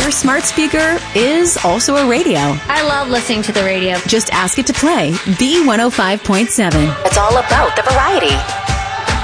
your smart speaker is also a radio. I love listening to the radio. Just ask it to play B105.7. It's all about the variety.